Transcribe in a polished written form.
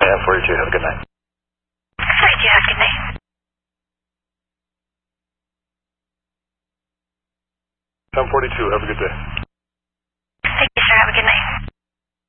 42, have a good night. 42, have a good night. 1042, have a good day. Thank you, sir. Have a good night.